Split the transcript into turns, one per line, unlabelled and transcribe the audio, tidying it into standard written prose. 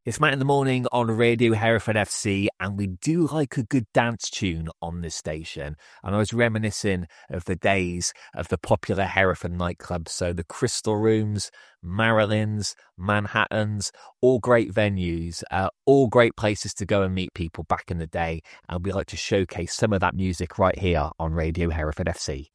It's Matt in the morning on Radio Hereford FC, and we do like a good dance tune on this station. And I was reminiscing of the days of the popular Hereford nightclubs. So the Crystal Rooms, Marilyn's, Manhattan's, all great venues, all great places to go and meet people back in the day. And we like to showcase some of that music right here on Radio Hereford FC.